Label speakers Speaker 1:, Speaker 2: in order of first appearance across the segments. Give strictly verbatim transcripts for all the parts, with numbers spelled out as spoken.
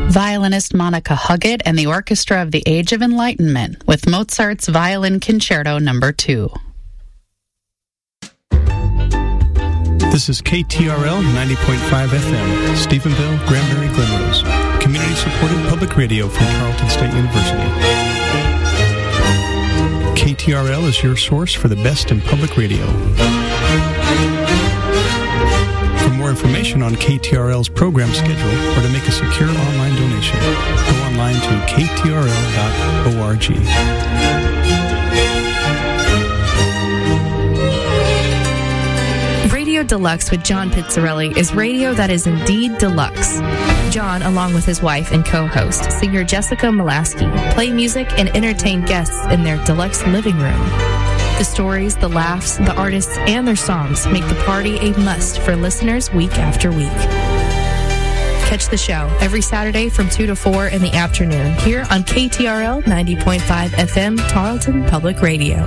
Speaker 1: Violinist Monica Huggett and the Orchestra of the Age of Enlightenment with Mozart's Violin Concerto Number two.
Speaker 2: This is K T R L ninety point five F M, Stephenville, Granbury, Glenrose, community-supported public radio from Tarleton State University. K T R L is your source for the best in public radio. For more information on K T R L's program schedule or to make a secure online donation, go online to k t r l dot org.
Speaker 3: Radio Deluxe with John Pizzarelli is radio that is indeed deluxe. John, along with his wife and co-host, singer Jessica Molaski, play music and entertain guests in their deluxe living room. The stories, the laughs, the artists, and their songs make the party a must for listeners week after week. Catch the show every Saturday from two to four in the afternoon here on K T R L ninety point five F M, Tarleton Public Radio.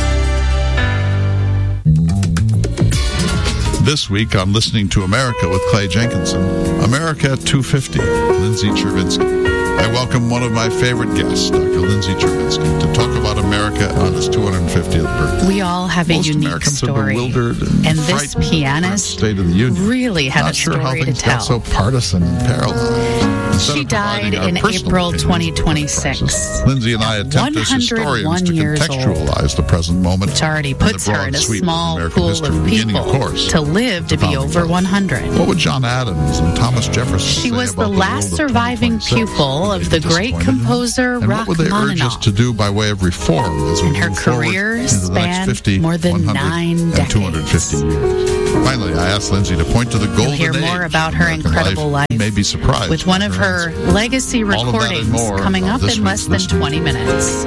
Speaker 4: This week on Listening to America with Clay Jenkinson, America at two fifty, Lindsay Chervinsky. I welcome one of my favorite guests, Doctor Lindsay Chervinsky, to talk about America on his two hundred fiftieth birthday.
Speaker 1: We all have a
Speaker 4: Most
Speaker 1: unique
Speaker 4: Americans
Speaker 1: story.
Speaker 4: Are bewildered and,
Speaker 1: and this pianist
Speaker 4: State of the Union.
Speaker 1: really had
Speaker 4: Not
Speaker 1: a
Speaker 4: sure
Speaker 1: story
Speaker 4: how
Speaker 1: to
Speaker 4: things
Speaker 1: tell.
Speaker 4: got so partisan and parallel. Instead
Speaker 1: She
Speaker 4: of providing
Speaker 1: died
Speaker 4: our
Speaker 1: in
Speaker 4: personal
Speaker 1: April
Speaker 4: opinions
Speaker 1: twenty
Speaker 4: of the
Speaker 1: twenty-six.
Speaker 4: crisis, Lindsay and I attempt as historians to
Speaker 1: years
Speaker 4: contextualize
Speaker 1: old,
Speaker 4: the present moment,
Speaker 1: which already puts her in a small pool of people
Speaker 4: of course,
Speaker 1: to live to be over one hundred.
Speaker 4: What would John Adams and Thomas Jefferson
Speaker 1: She
Speaker 4: say
Speaker 1: was
Speaker 4: about
Speaker 1: the last
Speaker 4: world of
Speaker 1: surviving pupil of the great composer
Speaker 4: and what would they urge us
Speaker 1: Rachmaninoff.
Speaker 4: to do by way of reform as we
Speaker 1: And her
Speaker 4: move forward
Speaker 1: career
Speaker 4: into the next
Speaker 1: spanned
Speaker 4: fifty,
Speaker 1: more than
Speaker 4: one hundred,
Speaker 1: nine
Speaker 4: and
Speaker 1: decades.
Speaker 4: two hundred fifty years? Finally, I asked Lindsay to point to the golden
Speaker 1: You'll hear
Speaker 4: age
Speaker 1: more about
Speaker 4: of
Speaker 1: her
Speaker 4: American
Speaker 1: incredible life,
Speaker 4: You may be surprised
Speaker 1: with one of her
Speaker 4: answer.
Speaker 1: legacy
Speaker 4: All of that and
Speaker 1: recordings
Speaker 4: more
Speaker 1: coming
Speaker 4: on
Speaker 1: up
Speaker 4: this
Speaker 1: in less
Speaker 4: week's
Speaker 1: than
Speaker 4: Listening
Speaker 1: twenty minutes.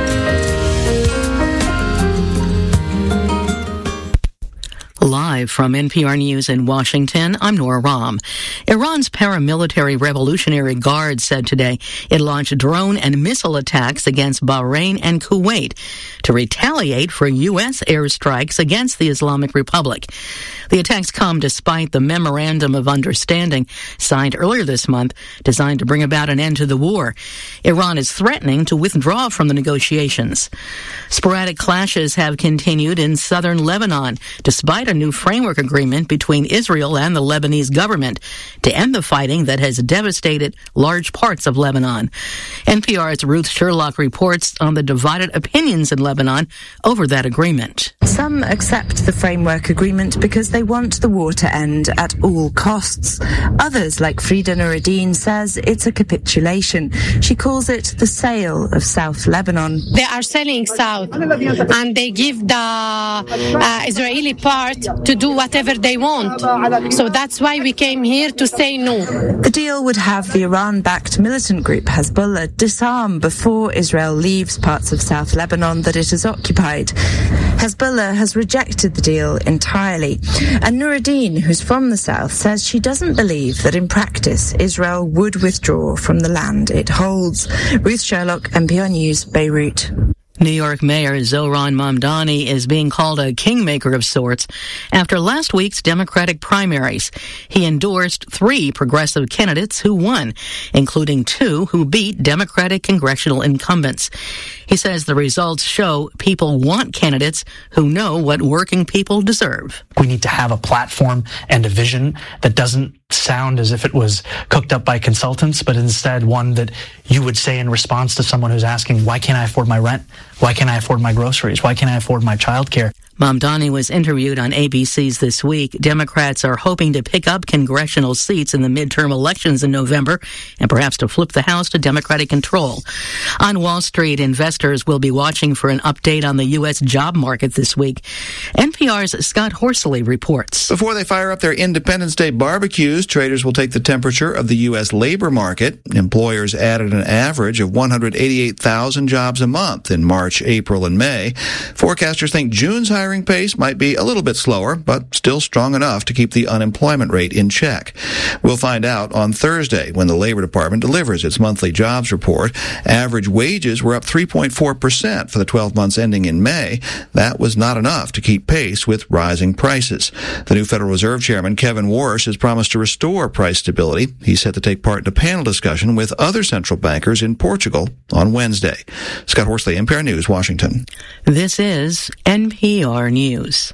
Speaker 5: Live from N P R News in Washington, I'm Nora Rahm. Iran's paramilitary Revolutionary Guard said today it launched drone and missile attacks against Bahrain and Kuwait to retaliate for U S airstrikes against the Islamic Republic. The attacks come despite the Memorandum of Understanding signed earlier this month designed to bring about an end to the war. Iran is threatening to withdraw from the negotiations. Sporadic clashes have continued in southern Lebanon despite a new framework agreement between Israel and the Lebanese government to end the fighting that has devastated large parts of Lebanon. N P R's Ruth Sherlock reports on the divided opinions in Lebanon over that agreement.
Speaker 6: Some accept the framework agreement because they want the war to end at all costs. Others, like Frida Nuruddin, says it's a capitulation. She calls it the sale of South Lebanon.
Speaker 7: They are selling South, and they give the uh, Israeli part to do whatever they want. So that's why we came here to say no.
Speaker 6: The deal would have the Iran-backed militant group Hezbollah disarm before Israel leaves parts of South Lebanon that it has occupied. Hezbollah has rejected the deal entirely. And Nuruddin, who's from the south, says she doesn't believe that in practice Israel would withdraw from the land it holds. Ruth Sherlock, N P R News, Beirut.
Speaker 5: New York Mayor Zohran Mamdani is being called a kingmaker of sorts after last week's Democratic primaries. He endorsed three progressive candidates who won, including two who beat Democratic congressional incumbents. He says the results show people want candidates who know what working people deserve.
Speaker 8: We need to have a platform and a vision that doesn't sound as if it was cooked up by consultants, but instead one that you would say in response to someone who's asking, why can't I afford my rent? Why can't I afford my groceries? Why can't I afford my childcare?
Speaker 5: Mamdani was interviewed on A B C's This Week. Democrats are hoping to pick up congressional seats in the midterm elections in November and perhaps to flip the House to Democratic control. On Wall Street, investors will be watching for an update on the U S job market this week. N P R's Scott Horsley reports.
Speaker 9: Before they fire up their Independence Day barbecues, traders will take the temperature of the U S labor market. Employers added an average of one hundred eighty-eight thousand jobs a month in March, April, and May. Forecasters think June's high hiring pace might be a little bit slower, but still strong enough to keep the unemployment rate in check. We'll find out on Thursday when the Labor Department delivers its monthly jobs report. Average wages were up three point four percent for the twelve months ending in May. That was not enough to keep pace with rising prices. The new Federal Reserve Chairman, Kevin Warsh, has promised to restore price stability. He's set to take part in a panel discussion with other central bankers in Portugal on Wednesday. Scott Horsley, N P R News, Washington.
Speaker 5: This is N P R News.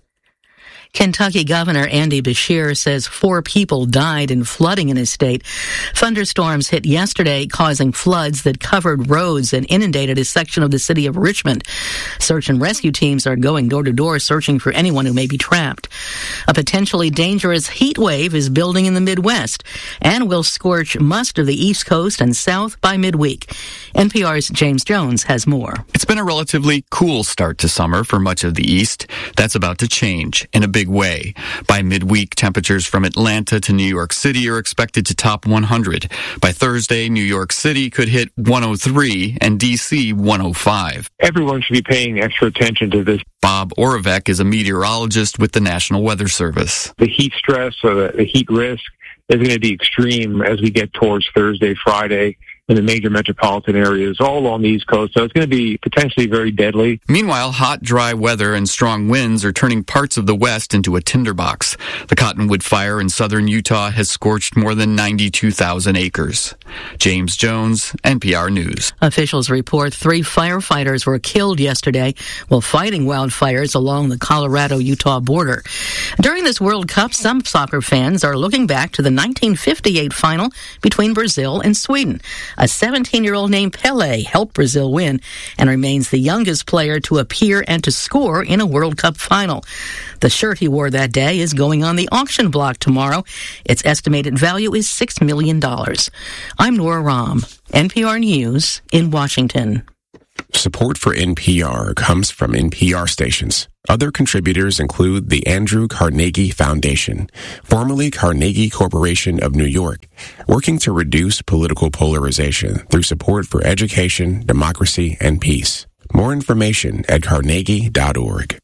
Speaker 5: Kentucky Governor Andy Beshear says four people died in flooding in his state. Thunderstorms hit yesterday, causing floods that covered roads and inundated a section of the city of Richmond. Search and rescue teams are going door to door searching for anyone who may be trapped. A potentially dangerous heat wave is building in the Midwest and will scorch most of the East Coast and South by midweek. N P R's James Jones has more.
Speaker 10: It's been a relatively cool start to summer for much of the East. That's about to change in a big way. By midweek, temperatures from Atlanta to New York City are expected to top one hundred. By Thursday, New York City could hit one oh three and D C one oh five.
Speaker 11: Everyone should be paying extra attention to this.
Speaker 10: Bob Oravec is a meteorologist with the National Weather Service.
Speaker 11: The heat stress or the, the heat risk is going to be extreme as we get towards Thursday, Friday, in the major metropolitan areas all along the East Coast. So it's going to be potentially very deadly.
Speaker 10: Meanwhile, hot, dry weather and strong winds are turning parts of the West into a tinderbox. The Cottonwood Fire in southern Utah has scorched more than ninety-two thousand acres. James Jones, N P R News.
Speaker 5: Officials report three firefighters were killed yesterday while fighting wildfires along the Colorado-Utah border. During this World Cup, some soccer fans are looking back to the nineteen fifty-eight final between Brazil and Sweden. A seventeen-year-old named Pelé helped Brazil win and remains the youngest player to appear and to score in a World Cup final. The shirt he wore that day is going on the auction block tomorrow. Its estimated value is six million dollars. I'm Nora Rahm, N P R News in Washington.
Speaker 12: Support for N P R comes from N P R stations. Other contributors include the Andrew Carnegie Foundation, formerly Carnegie Corporation of New York, working to reduce political polarization through support for education, democracy, and peace. More information at carnegie dot org.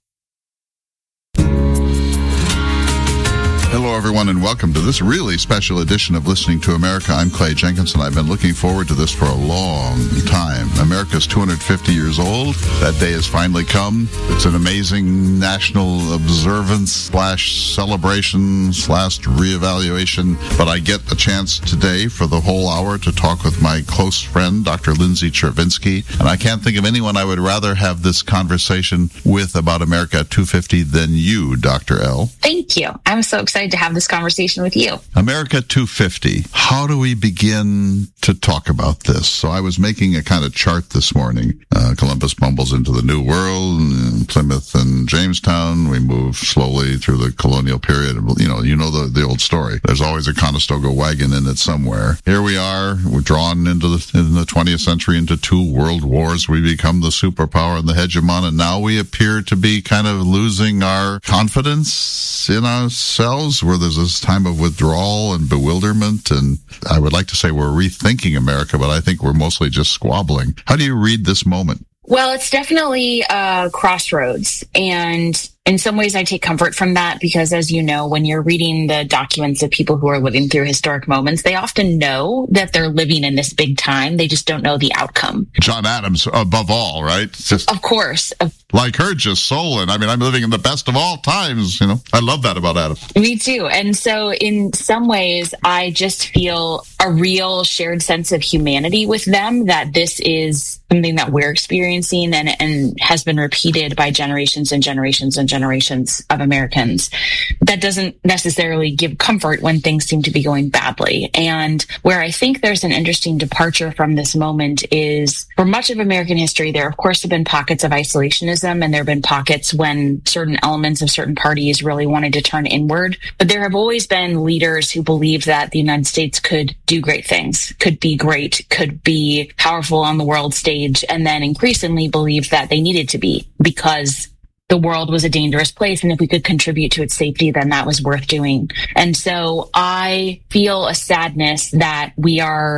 Speaker 4: Hello, everyone, and welcome to this really special edition of Listening to America. I'm Clay Jenkinson. I've been looking forward to this for a long time. America's two hundred fifty years old. That day has finally come. It's an amazing national observance slash celebration slash reevaluation. But I get a chance today for the whole hour to talk with my close friend, Doctor Lindsay Chervinsky. And I can't think of anyone I would rather have this conversation with about America at two fifty than you, Doctor L.
Speaker 13: Thank you. I'm so excited to have this conversation with you.
Speaker 4: America two fifty. How do we begin to talk about this? So I was making a kind of chart this morning. Uh, Columbus mumbles into the New World, and Plymouth and Jamestown. We move slowly through the colonial period. You know, you know the, the old story. There's always a Conestoga wagon in it somewhere. Here we are. We're drawn into the, in the twentieth century into two world wars. We become the superpower and the hegemon, and now we appear to be kind of losing our confidence in ourselves, where there's this time of withdrawal and bewilderment, and I would like to say we're rethinking America, but I think we're mostly just squabbling. How do you read this moment?
Speaker 13: Well, it's definitely a crossroads, and in some ways I take comfort from that because, as you know, when you're reading the documents of people who are living through historic moments, they often know that they're living in this big time. They just don't know the outcome.
Speaker 4: John Adams, above all, right? It's just,
Speaker 13: of course.
Speaker 4: Like her, just Solon. I mean, I'm living in the best of all times, you know. I love that about Adams.
Speaker 13: Me too. And so in some ways, I just feel a real shared sense of humanity with them, that this is something that we're experiencing and, and has been repeated by generations and generations and generations of Americans. That doesn't necessarily give comfort when things seem to be going badly. And where I think there's an interesting departure from this moment is, for much of American history, there of course have been pockets of isolationism, and there have been pockets when certain elements of certain parties really wanted to turn inward. But there have always been leaders who believed that the United States could do great things, could be great, could be powerful on the world stage, and then increasingly believed that they needed to be, because the world was a dangerous place, and if we could contribute to its safety, then that was worth doing. And so I feel a sadness that we are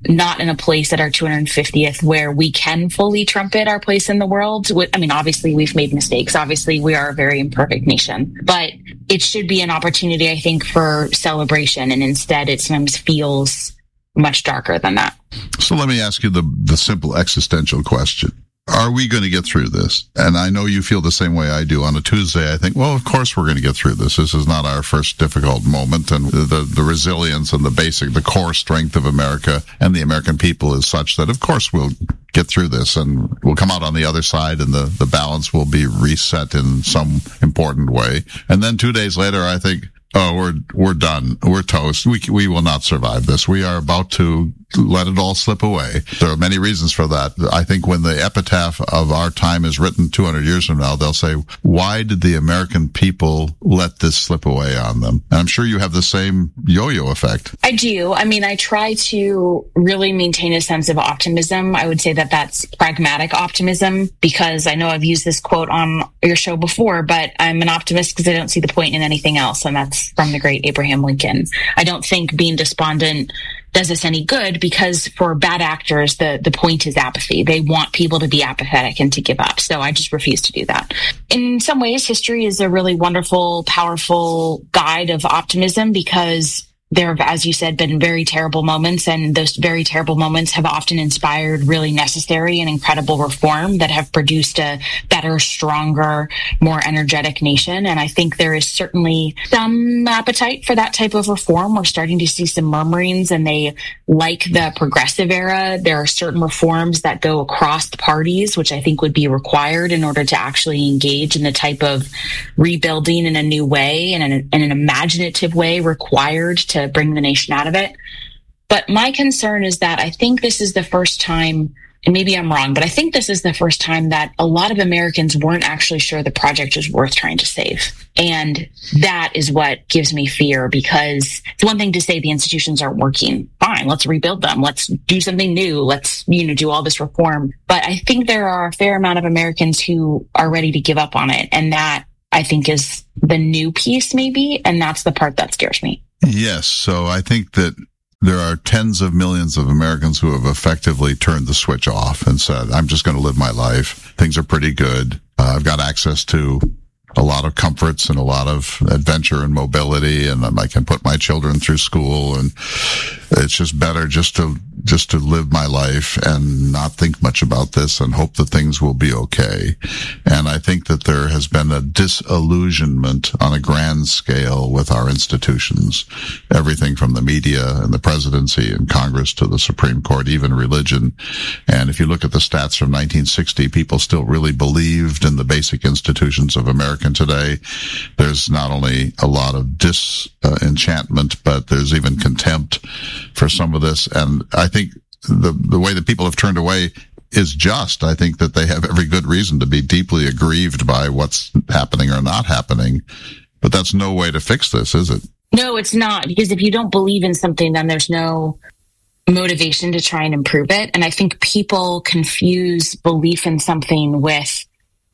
Speaker 13: not in a place at our two hundred fiftieth where we can fully trumpet our place in the world. I mean, obviously we've made mistakes. Obviously we are a very imperfect nation, but it should be an opportunity, I think, for celebration. And instead it sometimes feels much darker than that.
Speaker 4: So let me ask you the, the simple existential question. Are we going to get through this? And I know you feel the same way I do. On a Tuesday, I think, well, of course we're going to get through this. This is not our first difficult moment. And the, the resilience and the basic, the core strength of America and the American people is such that, of course, we'll get through this and we'll come out on the other side and the, the balance will be reset in some important way. And then two days later, I think, oh, we're, we're done. We're toast. We, we will not survive this. We are about to let it all slip away. There are many reasons for that. I think when the epitaph of our time is written two hundred years from now, they'll say, why did the American people let this slip away on them? And I'm sure you have the same yo-yo effect.
Speaker 13: I do. I mean, I try to really maintain a sense of optimism. I would say that that's pragmatic optimism, because I know I've used this quote on your show before, but I'm an optimist because I don't see the point in anything else. And that's from the great Abraham Lincoln. I don't think being despondent does us any good, because for bad actors, the, the point is apathy. They want people to be apathetic and to give up. So I just refuse to do that. In some ways, history is a really wonderful, powerful guide of optimism, because there have, as you said, been very terrible moments, and those very terrible moments have often inspired really necessary and incredible reform that have produced a better, stronger, more energetic nation. And I think there is certainly some appetite for that type of reform. We're starting to see some murmurings, and they like the progressive era. There are certain reforms that go across the parties, which I think would be required in order to actually engage in the type of rebuilding in a new way and in, a, in an imaginative way required to bring the nation out of it. But my concern is that I think this is the first time, and maybe I'm wrong, but I think this is the first time that a lot of Americans weren't actually sure the project was worth trying to save. And that is what gives me fear, because it's one thing to say the institutions aren't working. Fine, let's rebuild them. Let's do something new. Let's, you know, do all this reform. But I think there are a fair amount of Americans who are ready to give up on it. And that, I think, is the new piece, maybe. And that's the part that scares me.
Speaker 4: Yes. So I think that there are tens of millions of Americans who have effectively turned the switch off and said, I'm just going to live my life. Things are pretty good. Uh, I've got access to a lot of comforts and a lot of adventure and mobility, and I can put my children through school, and it's just better just to just to live my life and not think much about this and hope that things will be okay. And I think that there has been a disillusionment on a grand scale with our institutions, everything from the media and the presidency and Congress to the Supreme Court, even religion. And if you look at the stats from nineteen sixty, people still really believed in the basic institutions of America. And today, there's not only a lot of disenchantment, uh, but there's even contempt for some of this. And I think the the way that people have turned away is just. I think that they have every good reason to be deeply aggrieved by what's happening or not happening. But that's no way to fix this, is it?
Speaker 13: No, it's not. Because if you don't believe in something, then there's no motivation to try and improve it. And I think people confuse belief in something with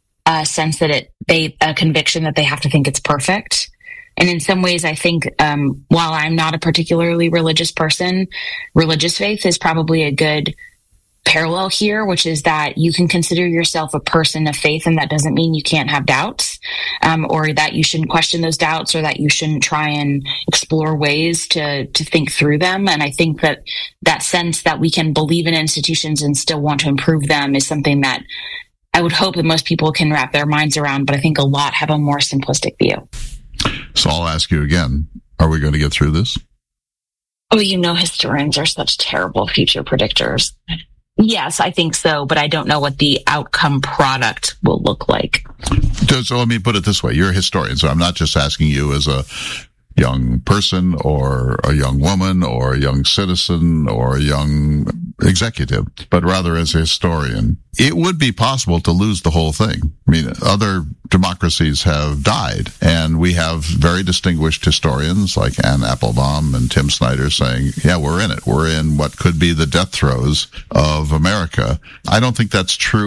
Speaker 13: a sense that it, they, a conviction that they have to think it's perfect. And in some ways, I think, um, while I'm not a particularly religious person, religious faith is probably a good parallel here, which is that you can consider yourself a person of faith, and that doesn't mean you can't have doubts, um, or that you shouldn't question those doubts, or that you shouldn't try and explore ways to, to think through them. And I think that that sense that we can believe in institutions and still want to improve them is something that I would hope that most people can wrap their minds around, but I think a lot have a more simplistic view.
Speaker 4: So I'll ask you again, are we going to get through this?
Speaker 13: Oh, you know, historians are such terrible future predictors. Yes, I think so, but I don't know what the outcome product will look like.
Speaker 4: So let me put it this way. You're a historian, so I'm not just asking you as a young person or a young woman or a young citizen or a young executive, but rather as a historian. It would be possible to lose the whole thing. I mean, other democracies have died, and we have very distinguished historians like Anne Applebaum and Tim Snyder saying, yeah, we're in it. We're in what could be the death throes of America. I don't think that's true.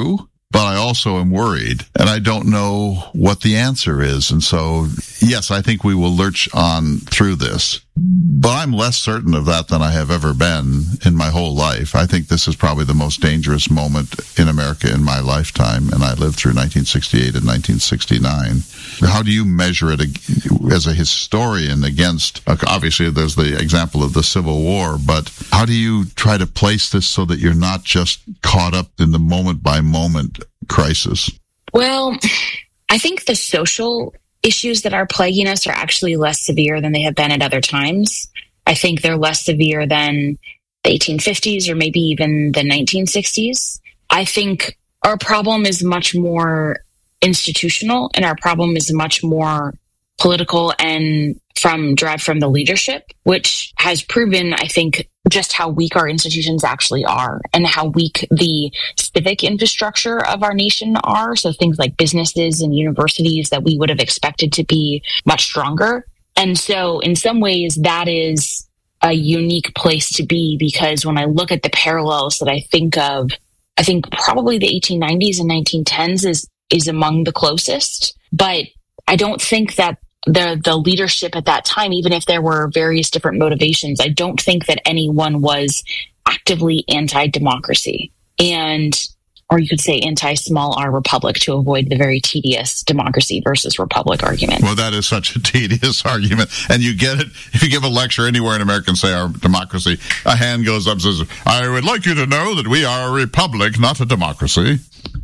Speaker 4: but I also am worried, and I don't know what the answer is. And so, yes, I think we will lurch on through this, but I'm less certain of that than I have ever been in my whole life. I think this is probably the most dangerous moment in America in my lifetime, and I lived through nineteen sixty-eight and nineteen sixty-nine. How do you measure it as a historian against, obviously there's the example of the Civil War, but how do you try to place this so that you're not just caught up in the moment by moment crisis?
Speaker 13: Well, I think the social issues that are plaguing us are actually less severe than they have been at other times. I think they're less severe than the eighteen fifties or maybe even the nineteen sixties. I think our problem is much more institutional, and our problem is much more political and from derived from the leadership, which has proven, I think, just how weak our institutions actually are and how weak the civic infrastructure of our nation are. So things like businesses and universities that we would have expected to be much stronger. And so in some ways, that is a unique place to be, because when I look at the parallels that I think of, I think probably the eighteen nineties and nineteen tens is is among the closest. But I don't think that the the leadership at that time, even if there were various different motivations, I don't think that anyone was actively anti-democracy, and or you could say anti-small r republic, to avoid the very tedious democracy versus republic argument.
Speaker 4: Well, that is such a tedious argument, and you get it if you give a lecture anywhere in America and say our democracy, a hand goes up and says, "I would like you to know that we are a republic, not a democracy."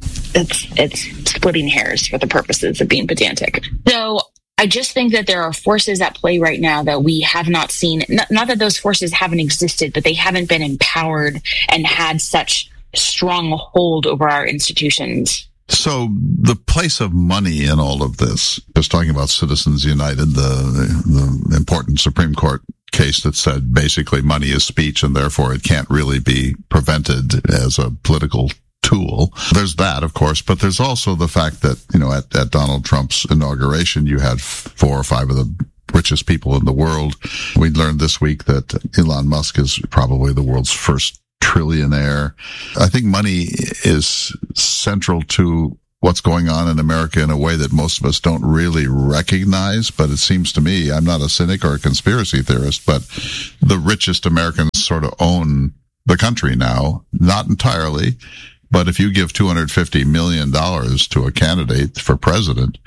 Speaker 13: It's it's splitting hairs for the purposes of being pedantic. So I just think that there are forces at play right now that we have not seen. Not, not that those forces haven't existed, but they haven't been empowered and had such strong hold over our institutions.
Speaker 4: So the place of money in all of this, just talking about Citizens United, the, the important Supreme Court case that said basically money is speech and therefore it can't really be prevented as a political tool. There's that, of course, but there's also the fact that, you know, at, at Donald Trump's inauguration, you had four or five of the richest people in the world. We learned this week that Elon Musk is probably the world's first trillionaire. I think money is central to what's going on in America in a way that most of us don't really recognize. But it seems to me, I'm not a cynic or a conspiracy theorist, but the richest Americans sort of own the country now. Not entirely, but if you give two hundred fifty million dollars to a candidate for president,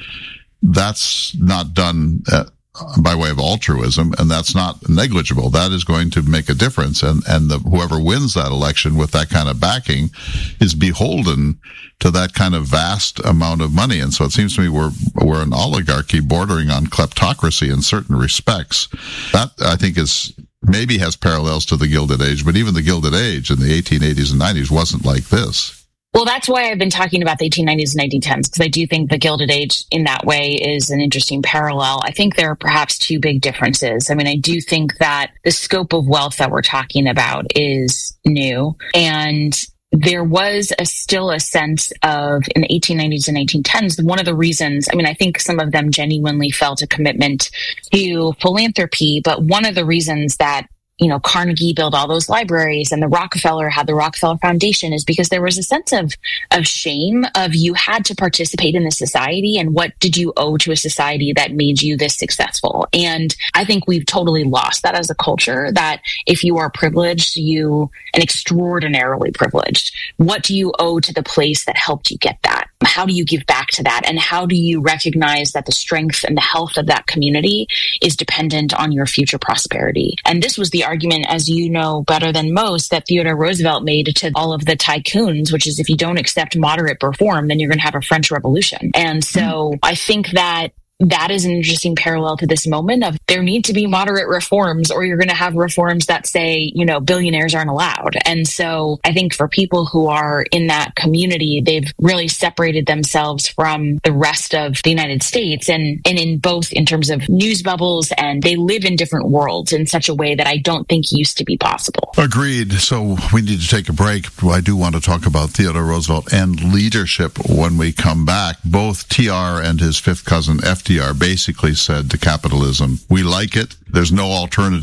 Speaker 4: that's not done uh, by way of altruism, and that's not negligible. That is going to make a difference, and and the, whoever wins that election with that kind of backing is beholden to that kind of vast amount of money. And so it seems to me we're we're an oligarchy bordering on kleptocracy in certain respects. That, I think, is maybe has parallels to the Gilded Age, but even the Gilded Age in the eighteen eighties and nineties wasn't like this.
Speaker 13: Well, that's why I've been talking about the eighteen nineties and nineteen tens, because I do think the Gilded Age in that way is an interesting parallel. I think there are perhaps two big differences. I mean, I do think that the scope of wealth that we're talking about is new, and there was a, still a sense of, in the eighteen nineties and nineteen tens, one of the reasons, I mean, I think some of them genuinely felt a commitment to philanthropy, but one of the reasons that, you know, Carnegie built all those libraries and the Rockefeller had the Rockefeller Foundation is because there was a sense of, of shame of you had to participate in the society, and what did you owe to a society that made you this successful? And I think we've totally lost that as a culture, that if you are privileged, you, and extraordinarily privileged, what do you owe to the place that helped you get that? How do you give back to that? And how do you recognize that the strength and the health of that community is dependent on your future prosperity? And this was the argument, as you know better than most, that Theodore Roosevelt made to all of the tycoons, which is if you don't accept moderate reform, then you're going to have a French Revolution. And so mm. I think that that is an interesting parallel to this moment of there need to be moderate reforms, or you're going to have reforms that say, you know, billionaires aren't allowed. And so I think for people who are in that community, they've really separated themselves from the rest of the United States, and, and in both in terms of news bubbles, and they live in different worlds in such a way that I don't think used to be possible.
Speaker 4: Agreed. So we need to take a break. I do want to talk about Theodore Roosevelt and leadership when we come back. Both T R and his fifth cousin F D R basically said to capitalism, we like it, there's no alternative,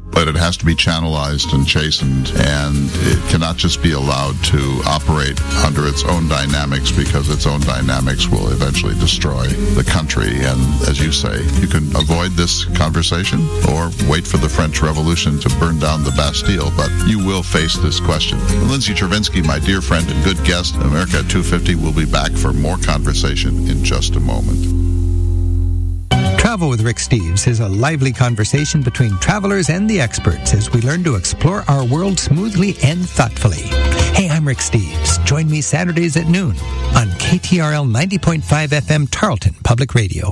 Speaker 4: but it has to be channelized and chastened, and it cannot just be allowed to operate under its own dynamics, because its own dynamics will eventually destroy the country. And as you say, you can avoid this conversation or wait for the French Revolution to burn down the Bastille, but you will face this question. Lindsay Chervinsky, my dear friend and good guest, America at two fifty, will be back for more conversation in just a moment.
Speaker 14: Travel with Rick Steves is a lively conversation between travelers and the experts as we learn to explore our world smoothly and thoughtfully. Hey, I'm Rick Steves. Join me Saturdays at noon on K T R L ninety point five F M Tarleton Public Radio.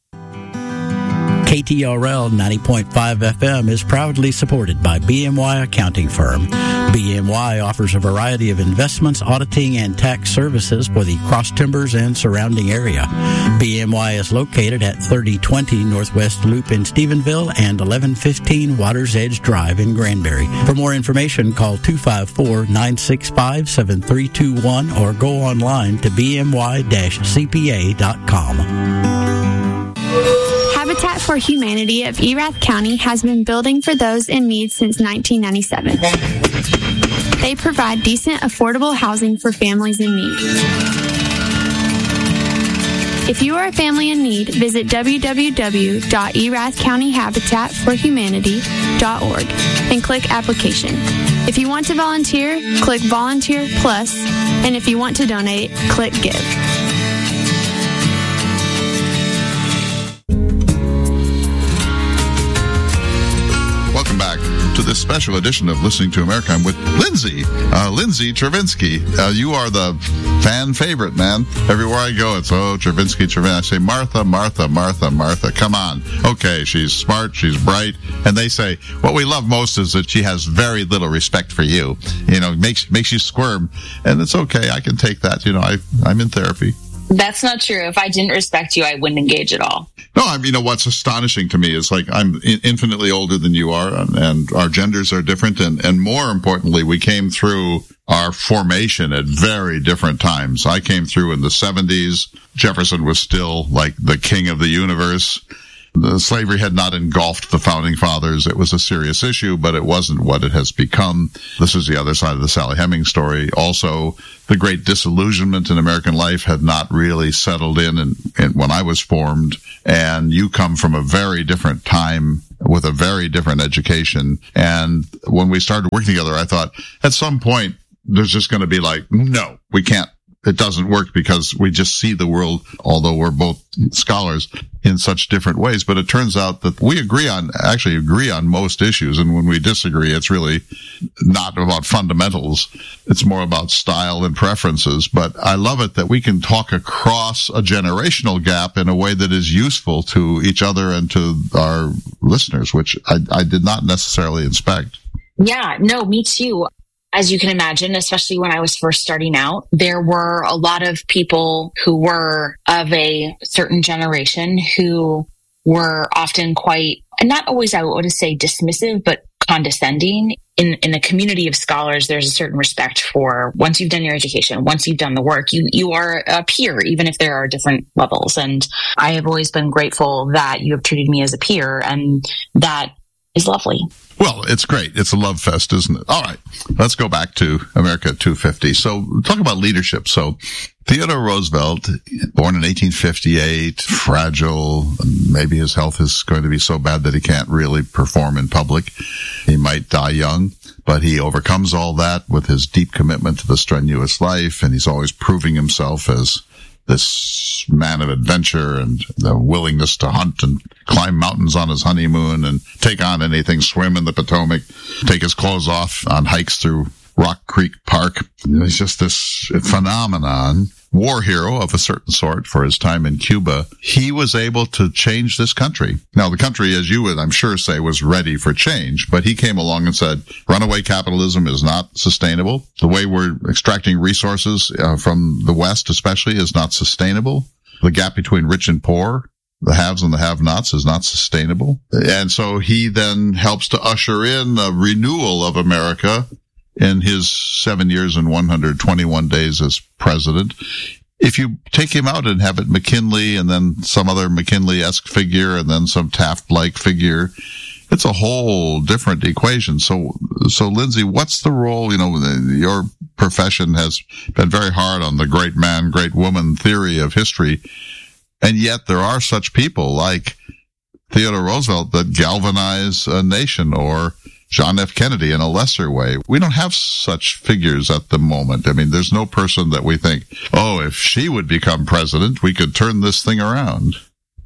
Speaker 15: K T R L ninety point five F M is proudly supported by B M Y Accounting Firm. B M Y offers a variety of investments, auditing, and tax services for the Cross Timbers and surrounding area. B M Y is located at thirty twenty Northwest Loop in Stephenville and eleven fifteen Waters Edge Drive in Granbury. For more information, call two five four, nine six five, seven three two one or go online to b m y dash c p a dot com.
Speaker 16: Habitat for Humanity of Erath County has been building for those in need since nineteen ninety-seven. They provide decent, affordable housing for families in need. If you are a family in need, visit w w w dot erath county habitat for humanity dot org and click Application. If you want to volunteer, click Volunteer Plus, and if you want to donate, click Give.
Speaker 4: Welcome back to this special edition of Listening to America. I'm with Lindsay, uh, Lindsay Chervinsky. Uh, you are the fan favorite, man. Everywhere I go, it's, oh, Chervinsky, Chervinsky. I say, Martha, Martha, Martha, Martha, come on. Okay, she's smart, she's bright. And they say, what we love most is that she has very little respect for you. You know, makes makes you squirm. And it's okay, I can take that. You know, I, I'm in therapy.
Speaker 13: That's not true. If I didn't respect you, I wouldn't engage at all.
Speaker 4: No, I mean, you know, what's astonishing to me is, like, I'm infinitely older than you are, and, and our genders are different, and, and more importantly, we came through our formation at very different times. I came through in the seventies. Jefferson was still, like, the king of the universe. The slavery had not engulfed the founding fathers. It was a serious issue, but it wasn't what it has become. This is the other side of the Sally Hemings story. Also, the great disillusionment in American life had not really settled in, in, in when I was formed. And you come from a very different time with a very different education. And when we started working together, I thought at some point there's just going to be like, no, we can't. It doesn't work, because we just see the world, although we're both scholars, in such different ways. But it turns out that we agree on, actually agree on most issues. And when we disagree, it's really not about fundamentals. It's more about style and preferences. But I love it that we can talk across a generational gap in a way that is useful to each other and to our listeners, which I, I did not necessarily expect.
Speaker 13: Yeah, no, me too. As you can imagine, especially when I was first starting out, there were a lot of people who were of a certain generation who were often quite, and not always, I would say, dismissive, but condescending. In in the community of scholars, there's a certain respect for, once you've done your education, once you've done the work, you, you are a peer, even if there are different levels. And I have always been grateful that you have treated me as a peer, and that is lovely.
Speaker 4: Well, it's great. It's a love fest, isn't it? All right. Let's go back to America at two fifty. So talk about leadership. So Theodore Roosevelt, born in eighteen fifty-eight, fragile, maybe his health is going to be so bad that he can't really perform in public. He might die young, but he overcomes all that with his deep commitment to the strenuous life, and he's always proving himself as this man of adventure and the willingness to hunt and climb mountains on his honeymoon and take on anything, swim in the Potomac, take his clothes off on hikes through Rock Creek Park. He's just this phenomenon, war hero of a certain sort for his time in Cuba. He was able to change this country. Now, the country, as you would, I'm sure, say, was ready for change, but he came along and said, runaway capitalism is not sustainable. The way we're extracting resources uh, from the West, especially, is not sustainable. The gap between rich and poor, the haves and the have-nots, is not sustainable. And so he then helps to usher in a renewal of America in his seven years and one hundred twenty-one days as president. If you take him out and have it McKinley and then some other McKinley-esque figure and then some Taft-like figure, it's a whole different equation. So, so Lindsay, what's the role? You know, your profession has been very hard on the great man, great woman theory of history. And yet there are such people like Theodore Roosevelt that galvanize a nation, or John F. Kennedy in a lesser way. We don't have such figures at the moment. I mean, there's no person that we think, oh, if she would become president, we could turn this thing around.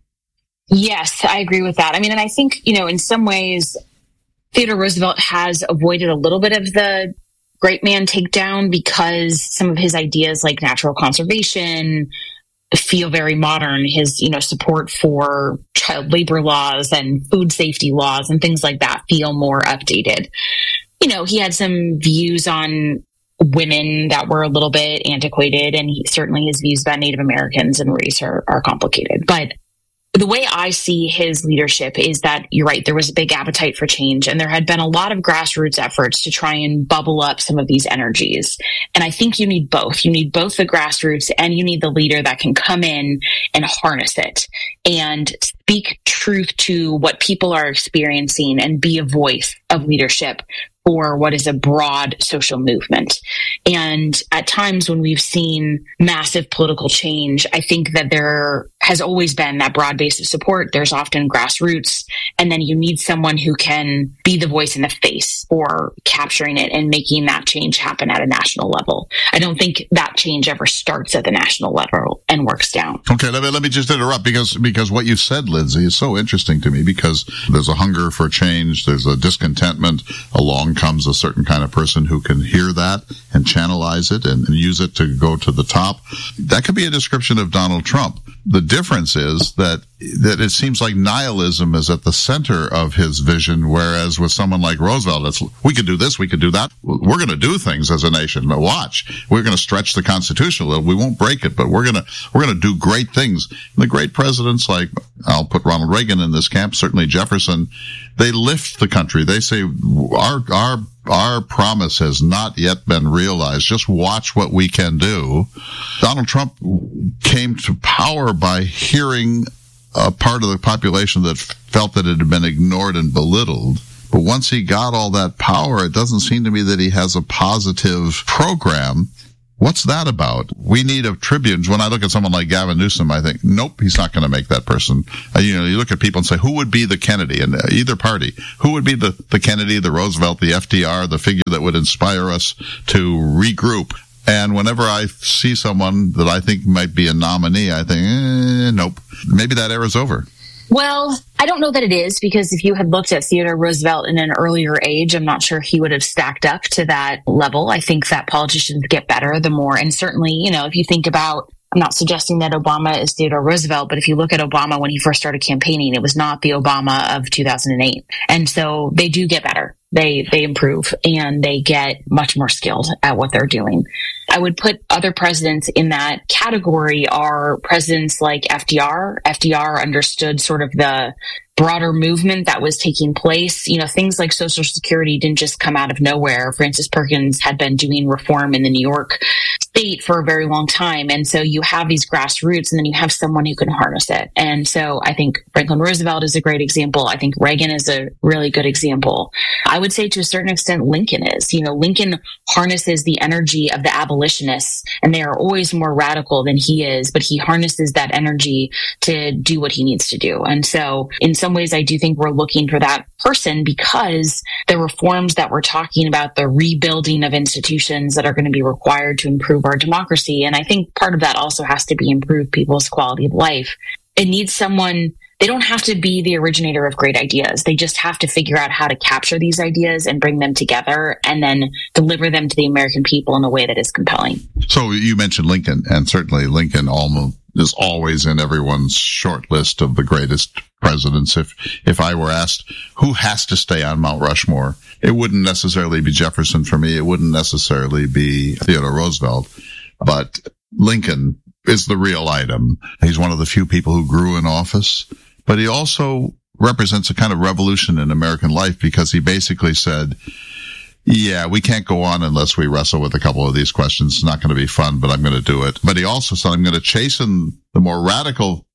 Speaker 13: Yes, I agree with that. I mean, and I think, you know, in some ways, Theodore Roosevelt has avoided a little bit of the great man takedown because some of his ideas like natural conservation feel very modern. His, you know, support for child labor laws and food safety laws and things like that feel more updated. You know, he had some views on women that were a little bit antiquated, and he, certainly his views about Native Americans and race are, are complicated. But the way I see his leadership is that, you're right, there was a big appetite for change, and there had been a lot of grassroots efforts to try and bubble up some of these energies. And I think you need both. You need both the grassroots and you need the leader that can come in and harness it and speak truth to what people are experiencing and be a voice of leadership for what is a broad social movement. And at times when we've seen massive political change, I think that there has always been that broad base of support. There's often grassroots, and then you need someone who can be the voice in the face for capturing it and making that change happen at a national level. I don't think that change ever starts at the national level and works down.
Speaker 4: Okay, let me, let me just interrupt because, because what you said, Lindsay, is so interesting to me, because there's a hunger for change, there's a discontentment. Along comes a certain kind of person who can hear that and channelize it and, and use it to go to the top. That could be a description of Donald Trump. The difference is that that it seems like nihilism is at the center of his vision, whereas with someone like Roosevelt, it's, we could do this, we could do that. We're going to do things as a nation. Now watch, we're going to stretch the Constitution a little. We won't break it, but we're going to we're going to do great things. And the great presidents, like I'll put Ronald Reagan in this camp, certainly Jefferson, they lift the country. They say our our our promise has not yet been realized. Just watch what we can do. Donald Trump came to power by hearing a part of the population that felt that it had been ignored and belittled. But once he got all that power, it doesn't seem to me that he has a positive program. What's that about? We need a tribune. When I look at someone like Gavin Newsom, I think, nope, he's not going to make that person. Uh, you know, you look at people and say, who would be the Kennedy in either party? Who would be the, the Kennedy, the Roosevelt, the F D R, the figure that would inspire us to regroup? And whenever I see someone that I think might be a nominee, I think, eh, nope, maybe that era's over.
Speaker 13: Well, I don't know that it is, because if you had looked at Theodore Roosevelt in an earlier age, I'm not sure he would have stacked up to that level. I think that politicians get better the more. And certainly, you know, if you think about, I'm not suggesting that Obama is Theodore Roosevelt, but if you look at Obama when he first started campaigning, it was not the Obama of two thousand eight. And so they do get better. They, they improve and they get much more skilled at what they're doing. I would put other presidents in that category are presidents like F D R. F D R understood sort of the broader movement that was taking place. You know, things like Social Security didn't just come out of nowhere. Francis Perkins had been doing reform in the New York state for a very long time. And so you have these grassroots, and then you have someone who can harness it. And so I think Franklin Roosevelt is a great example. I think Reagan is a really good example. I would say to a certain extent, Lincoln is. You know, Lincoln harnesses the energy of the abolitionists, and they are always more radical than he is, but he harnesses that energy to do what he needs to do. And so in some ways, I do think we're looking for that person, because the reforms that we're talking about, the rebuilding of institutions that are going to be required to improve our democracy. And I think part of that also has to be improve people's quality of life. It needs someone. They don't have to be the originator of great ideas. They just have to figure out how to capture these ideas and bring them together and then deliver them to the American people in a way that is compelling.
Speaker 4: So you mentioned Lincoln, and certainly Lincoln almost is always in everyone's short list of the greatest presidents. If, if I were asked who has to stay on Mount Rushmore, it wouldn't necessarily be Jefferson for me. It wouldn't necessarily be Theodore Roosevelt, but Lincoln is the real item. He's one of the few people who grew in office, but he also represents a kind of revolution in American life, because he basically said, yeah, we can't go on unless we wrestle with a couple of these questions. It's not going to be fun, but I'm going to do it. But he also said, I'm going to chasten the more radical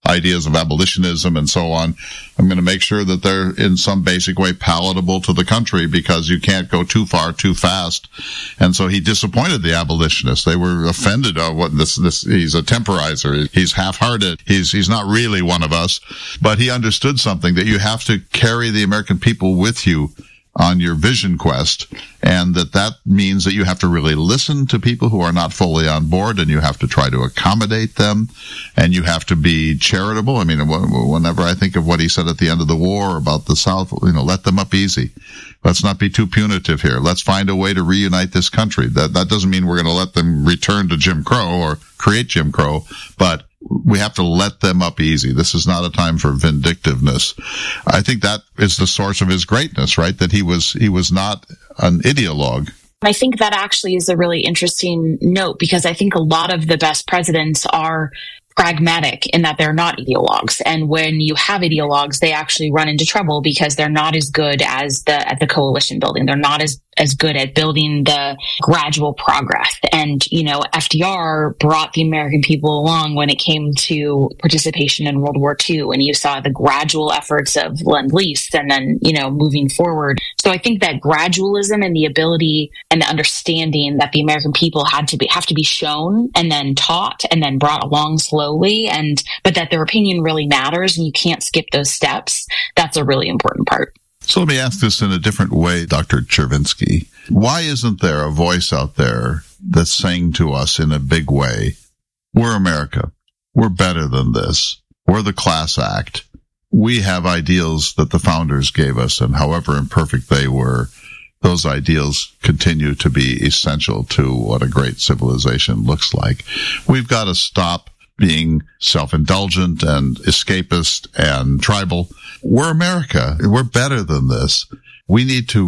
Speaker 4: ideas of abolitionism and so on. I'm going to make sure that they're in some basic way palatable to the country, because you can't go too far too fast. And so he disappointed the abolitionists. They were offended. Oh, what this, this, he's a temporizer. He's half-hearted. He's, he's not really one of us. But he understood something, that you have to carry the American people with you on your vision quest, and that that means that you have to really listen to people who are not fully on board, and you have to try to accommodate them, and you have to be charitable. I mean, whenever I think of what he said at the end of the war about the South, you know, let them up easy. Let's not be too punitive here. Let's find a way to reunite this country. That that doesn't mean we're going to let them return to Jim Crow or create Jim Crow, but we have to let them up easy. This is not a time for vindictiveness. I think that is the source of his greatness, right? That he was, he was not an ideologue.
Speaker 13: I think that actually is a really interesting note, because I think a lot of the best presidents are pragmatic in that they're not ideologues. And when you have ideologues, they actually run into trouble because they're not as good as the, at the coalition building. They're not as as good at building the gradual progress. And, you know, F D R brought the American people along when it came to participation in World War Two. And you saw the gradual efforts of Lend-Lease and then, you know, moving forward. So I think that gradualism and the ability and the understanding that the American people had to be, have to be shown and then taught and then brought along slowly, and, but that their opinion really matters and you can't skip those steps. That's a really important part.
Speaker 4: So let me ask this in a different way, Doctor Chervinsky. Why isn't there a voice out there that's saying to us in a big way, we're America. We're better than this. We're the class act. We have ideals that the founders gave us, and however imperfect they were, those ideals continue to be essential to what a great civilization looks like. We've got to stop being self-indulgent and escapist and tribal. We're America. We're better than this. We need to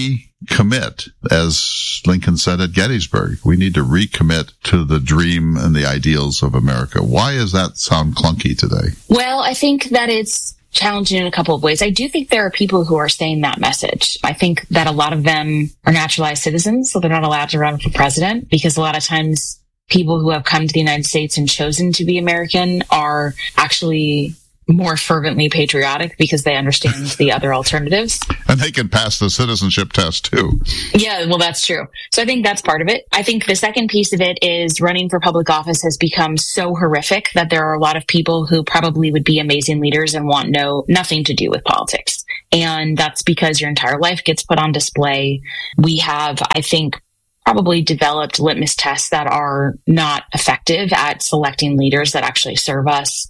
Speaker 4: recommit, as Lincoln said at Gettysburg. We need to recommit to the dream and the ideals of America. Why does that sound clunky today?
Speaker 13: Well, I think that it's challenging in a couple of ways. I do think there are people who are saying that message. I think that a lot of them are naturalized citizens, so they're not allowed to run for president, because a lot of times people who have come to the United States and chosen to be American are actually more fervently patriotic because they understand the other alternatives.
Speaker 4: And they can pass the citizenship test too.
Speaker 13: Yeah, well, that's true. So I think that's part of it. I think the second piece of it is running for public office has become so horrific that there are a lot of people who probably would be amazing leaders and want no nothing to do with politics. And that's because your entire life gets put on display. We have, I think, probably developed litmus tests that are not effective at selecting leaders that actually serve us.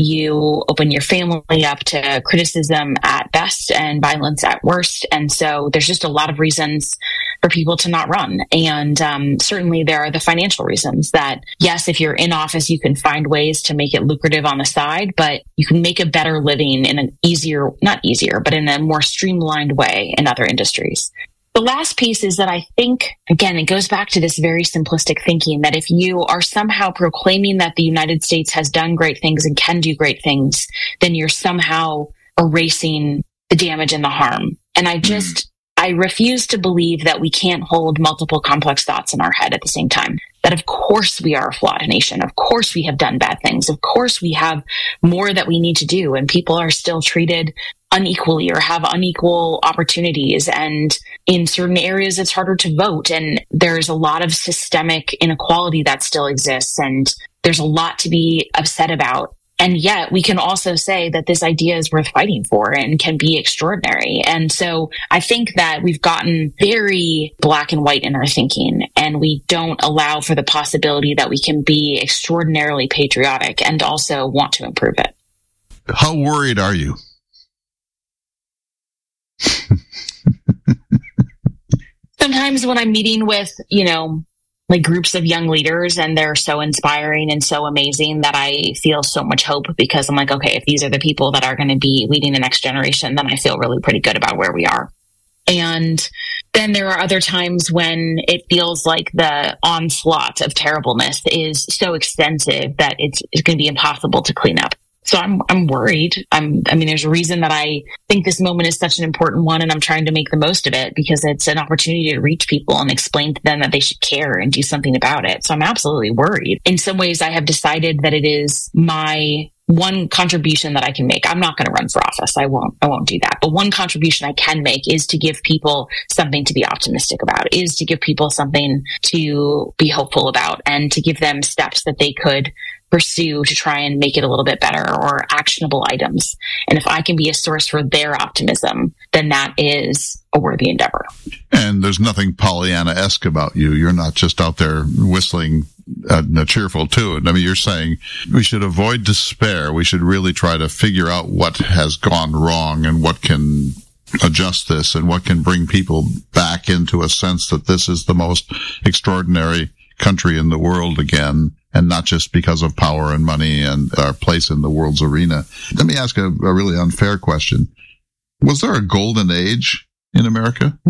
Speaker 13: You open your family up to criticism at best and violence at worst. And so there's just a lot of reasons for people to not run. And um, certainly there are the financial reasons that, yes, if you're in office, you can find ways to make it lucrative on the side, but you can make a better living in an easier, not easier, but in a more streamlined way in other industries. The last piece is that I think, again, it goes back to this very simplistic thinking that if you are somehow proclaiming that the United States has done great things and can do great things, then you're somehow erasing the damage and the harm. And I just, I refuse to believe that we can't hold multiple complex thoughts in our head at the same time. That of course we are a flawed nation. Of course we have done bad things. Of course we have more that we need to do, and people are still treated unequally or have unequal opportunities. And in certain areas, it's harder to vote. And there's a lot of systemic inequality that still exists. And there's a lot to be upset about. And yet we can also say that this idea is worth fighting for and can be extraordinary. And so I think that we've gotten very black and white in our thinking, and we don't allow for the possibility that we can be extraordinarily patriotic and also want to improve it.
Speaker 4: How worried are you?
Speaker 13: Sometimes when I'm meeting with, you know, like groups of young leaders and they're so inspiring and so amazing that I feel so much hope, because I'm like, okay, if these are the people that are going to be leading the next generation, then I feel really pretty good about where we are. And then there are other times when it feels like the onslaught of terribleness is so extensive that it's, it's going to be impossible to clean up. So I'm I'm worried. I'm I mean, there's a reason that I think this moment is such an important one, and I'm trying to make the most of it because it's an opportunity to reach people and explain to them that they should care and do something about it. So I'm absolutely worried. In some ways, I have decided that it is my one contribution that I can make, I'm not going to run for office. I won't, I won't do that. But one contribution I can make is to give people something to be optimistic about, is to give people something to be hopeful about, and to give them steps that they could pursue to try and make it a little bit better, or actionable items. And if I can be a source for their optimism, then that is a worthy endeavor.
Speaker 4: And there's nothing Pollyanna-esque about you. You're not just out there whistling a, a cheerful tune. I mean, you're saying we should avoid despair. We should really try to figure out what has gone wrong and what can adjust this and what can bring people back into a sense that this is the most extraordinary country in the world again, and not just because of power and money and our place in the world's arena. Let me ask a, a really unfair question. Was there a golden age in America?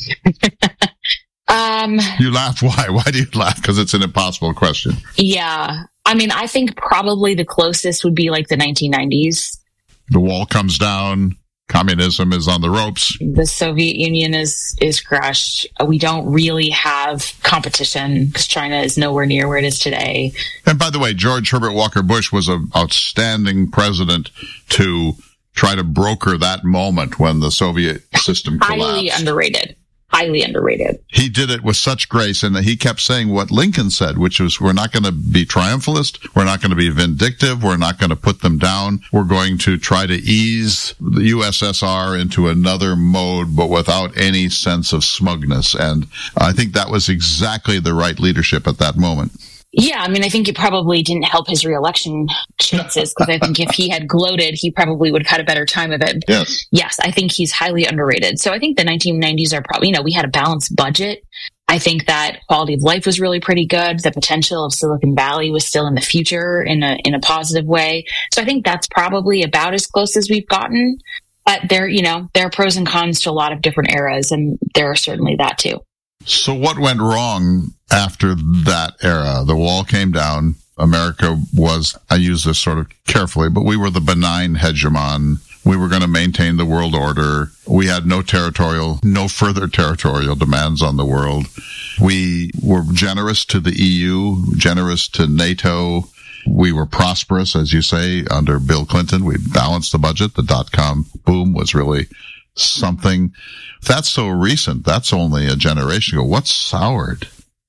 Speaker 13: um,
Speaker 4: you laugh. Why? Why do you laugh? Because it's an impossible question.
Speaker 13: Yeah. I mean, I think probably the closest would be like the nineteen nineties.
Speaker 4: The wall comes down. Communism is on the ropes.
Speaker 13: The Soviet Union is is crushed. We don't really have competition because China is nowhere near where it is today.
Speaker 4: And by the way, George Herbert Walker Bush was an outstanding president to try to broker that moment when the Soviet system collapsed.
Speaker 13: Highly underrated. Highly underrated.
Speaker 4: He did it with such grace, and he kept saying what Lincoln said, which was, we're not going to be triumphalist, we're not going to be vindictive, we're not going to put them down, we're going to try to ease the U S S R into another mode, but without any sense of smugness. And I think that was exactly the right leadership at that moment.
Speaker 13: Yeah, I mean, I think it probably didn't help his reelection chances, because I think if he had gloated, he probably would have had a better time of it.
Speaker 4: Yes.
Speaker 13: Yes, I think he's highly underrated. So I think the nineteen nineties are probably, you know, we had a balanced budget. I think that quality of life was really pretty good. The potential of Silicon Valley was still in the future in a in a positive way. So I think that's probably about as close as we've gotten. But there, you know, there are pros and cons to a lot of different eras, and there are certainly that too.
Speaker 4: So what went wrong after that era? The wall came down. America was, I use this sort of carefully, but we were the benign hegemon. We were going to maintain the world order. We had no territorial, no further territorial demands on the world. We were generous to the E U, generous to NATO. We were prosperous, as you say, under Bill Clinton. We balanced the budget. The dot-com boom was really something. That's so recent. That's only a generation ago. What's soured?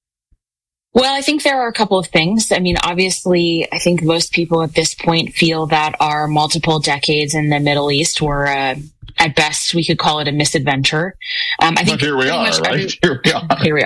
Speaker 13: Well, I think there are a couple of things. I mean, obviously, I think most people at this point feel that our multiple decades in the Middle East were, uh, at best, we could call it a misadventure. Um, I think
Speaker 4: but here we are, right?
Speaker 13: Every,
Speaker 4: here we are.
Speaker 13: Here we are.